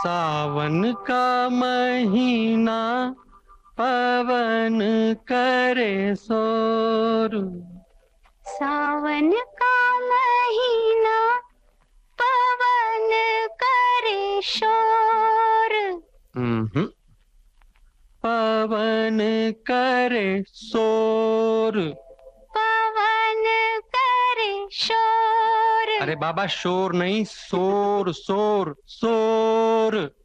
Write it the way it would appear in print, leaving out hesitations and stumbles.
सावन का महीना पवन करे शोर। सावन का महीना पवन करे शोर। पवन करे शोर। पवन करे शोर। अरे बाबा शोर नहीं, शोर शोर शोर।